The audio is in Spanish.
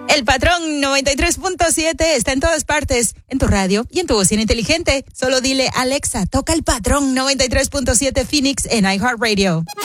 El Patrón 93.7 está en todas partes, en tu radio y en tu bocina inteligente. Solo dile, Alexa, toca El Patrón 93.7 Phoenix en iHeartRadio.